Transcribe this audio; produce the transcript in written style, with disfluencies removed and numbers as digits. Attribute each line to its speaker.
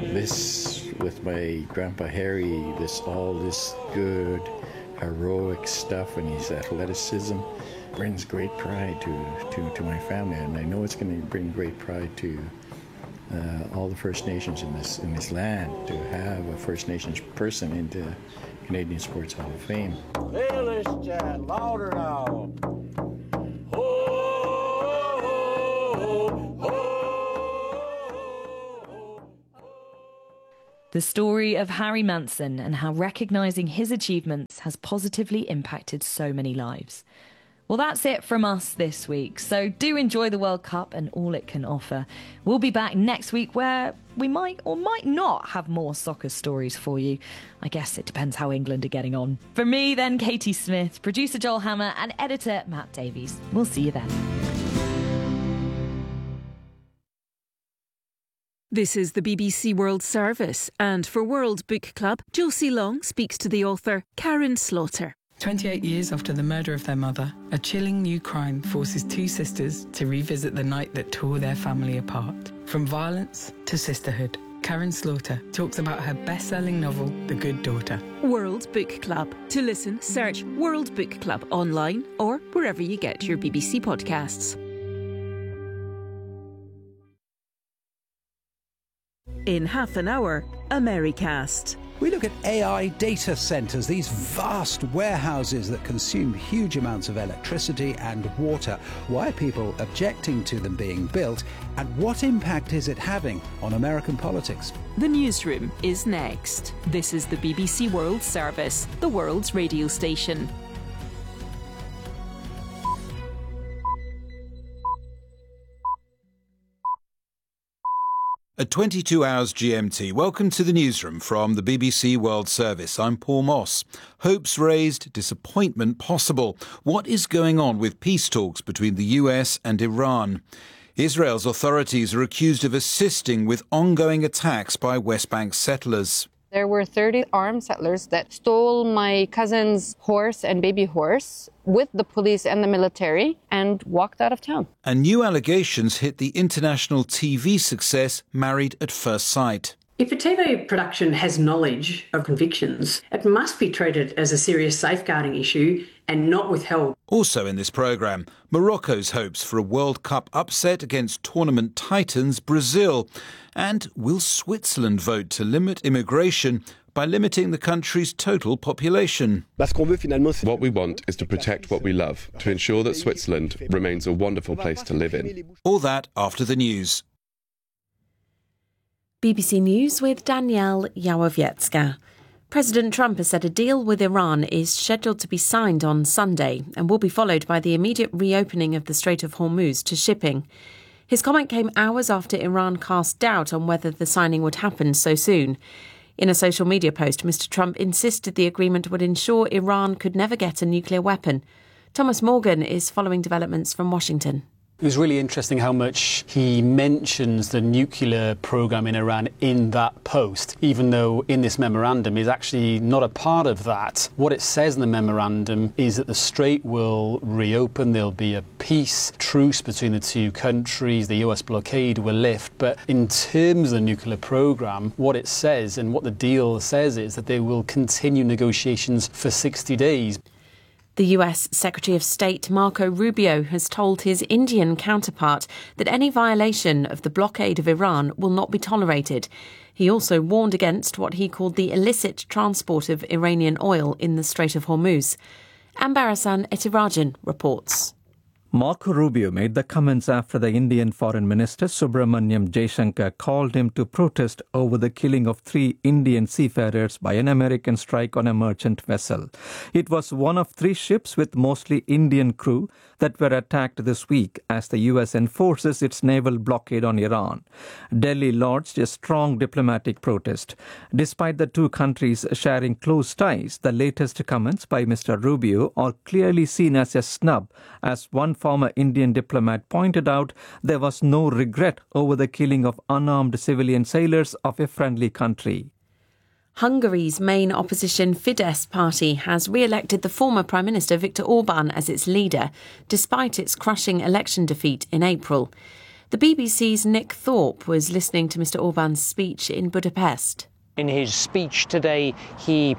Speaker 1: this, with my Grandpa Harry, all this good, heroic stuff and his athleticism brings great pride to my family, and I know it's going to bring great pride to all the First Nations in this land to have a First Nations person in the Canadian Sports Hall of Fame.
Speaker 2: Hey, let's chat louder now.
Speaker 3: The story of Harry Manson and how recognising his achievements has positively impacted so many lives. Well, that's it from us this week, so do enjoy the World Cup and all it can offer. We'll be back next week where we might or might not have more soccer stories for you. I guess it depends how England are getting on. For me, then, Katie Smith, producer Joel Hammer and editor Matt Davies. We'll see you then.
Speaker 4: This is the BBC World Service, and for World Book Club, Josie Long speaks to the author Karen Slaughter.
Speaker 5: 28 years after the murder of their mother, a chilling new crime forces two sisters to revisit the night that tore their family apart. From violence to sisterhood, Karen Slaughter talks about her best-selling novel, The Good Daughter.
Speaker 4: World Book Club. To listen, search World Book Club online or wherever you get your BBC podcasts. In half an hour, Americast.
Speaker 6: We look at AI data centres, these vast warehouses that consume huge amounts of electricity and water. Why are people objecting to them being built? And what impact is it having on American politics?
Speaker 4: The Newsroom is next. This is the BBC World Service, the world's radio station.
Speaker 7: At 22 hours GMT, welcome to the newsroom from the BBC World Service. I'm Paul Moss. Hopes raised, disappointment possible. What is going on with peace talks between the US and Iran? Israel's authorities are accused of assisting with ongoing attacks by West Bank settlers.
Speaker 8: There were 30 armed settlers that stole my cousin's horse and baby horse with the police and the military and walked out of town.
Speaker 7: And new allegations hit the international TV success Married at First Sight.
Speaker 9: If a TV production has knowledge of convictions, it must be treated as a serious safeguarding issue and not withheld.
Speaker 7: Also in this programme, Morocco's hopes for a World Cup upset against tournament titans Brazil. And will Switzerland vote to limit immigration by limiting the country's total population?
Speaker 10: What we want is to protect what we love, to ensure that Switzerland remains a wonderful place to live in.
Speaker 7: All that after the news.
Speaker 11: BBC News with Danielle Yawowiecka. President Trump has said a deal with Iran is scheduled to be signed on Sunday and will be followed by the immediate reopening of the Strait of Hormuz to shipping. His comment came hours after Iran cast doubt on whether the signing would happen so soon. In a social media post, Mr. Trump insisted the agreement would ensure Iran could never get a nuclear weapon. Thomas Morgan is following developments from Washington.
Speaker 12: It was really interesting how much he mentions the nuclear program in Iran in that post, even though in this memorandum is actually not a part of that. What it says in the memorandum is that the strait will reopen, there'll be a peace truce between the two countries, the US blockade will lift. But in terms of the nuclear program, what it says and what the deal says is that they will continue negotiations for 60 days.
Speaker 11: The US Secretary of State Marco Rubio has told his Indian counterpart that any violation of the blockade of Iran will not be tolerated. He also warned against what he called the illicit transport of Iranian oil in the Strait of Hormuz. Ambarasan Etirajan reports.
Speaker 13: Marco Rubio made the comments after the Indian Foreign Minister Subramanyam Jaishankar called him to protest over the killing of 3 Indian seafarers by an American strike on a merchant vessel. It was one of 3 ships with mostly Indian crew that were attacked this week as the US enforces its naval blockade on Iran. Delhi lodged a strong diplomatic protest. Despite the two countries sharing close ties, the latest comments by Mr. Rubio are clearly seen as a snub, as one former Indian diplomat pointed out there was no regret over the killing of unarmed civilian sailors of a friendly country.
Speaker 11: Hungary's main opposition Fidesz party has re-elected the former Prime Minister Viktor Orban as its leader, despite its crushing election defeat in April. The BBC's Nick Thorpe was listening to Mr Orban's speech in Budapest.
Speaker 14: In his speech today, he